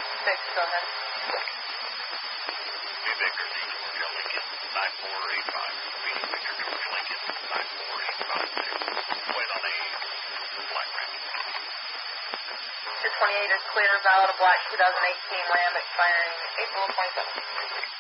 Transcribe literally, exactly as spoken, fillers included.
six, go ahead. B. Baker, Georgia Lincoln, nine four eight five. B. Baker, Georgia Lincoln, nine four eight five. Wait on a black Ram. two twenty-eight is clear, valid, a black two thousand eighteen Ram expiring April twenty-seventh.